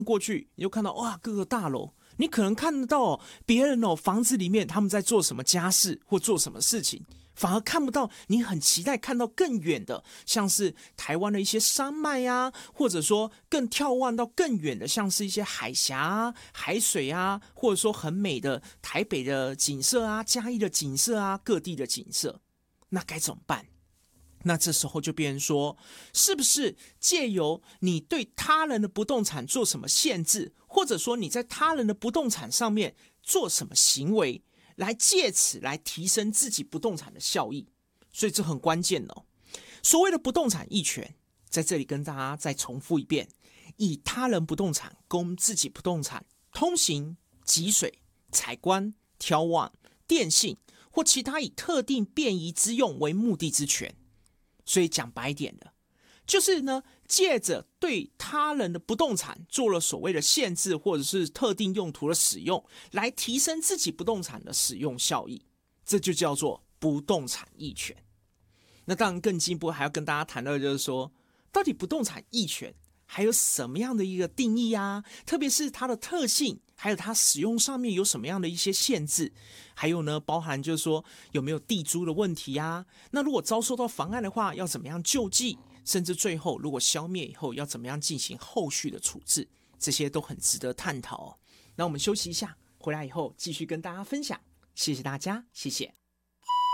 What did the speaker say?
过去，你就看到哇，各个大楼，你可能看得到别人房子里面他们在做什么家事或做什么事情，反而看不到你很期待看到更远的，像是台湾的一些山脉啊，或者说更眺望到更远的，像是一些海峡啊、海水啊，或者说很美的台北的景色啊、嘉义的景色啊、各地的景色，那该怎么办？那这时候就变成说，是不是借由你对他人的不动产做什么限制，或者说你在他人的不动产上面做什么行为，来借此来提升自己不动产的效益？所以这很关键哦。所谓的不动产役权，在这里跟大家再重复一遍：以他人不动产供自己不动产通行、集水、采光、眺望、电信或其他以特定便宜之用为目的之权。所以讲白一点的，就是呢，借着对他人的不动产做了所谓的限制，或者是特定用途的使用，来提升自己不动产的使用效益，这就叫做不动产役权。那当然更进一步还要跟大家谈到的就是说，到底不动产役权还有什么样的一个定义啊？特别是它的特性，还有它使用上面有什么样的一些限制？还有呢，包含就是说有没有地租的问题啊？那如果遭受到妨碍的话，要怎么样救济？甚至最后如果消灭以后，要怎么样进行后续的处置？这些都很值得探讨哦。那我们休息一下，回来以后继续跟大家分享。谢谢大家，谢谢。